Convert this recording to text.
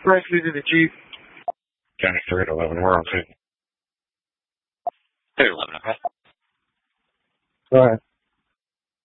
Presley to the Chief. County 3 at 11. We're on 2. 3 at 11, okay.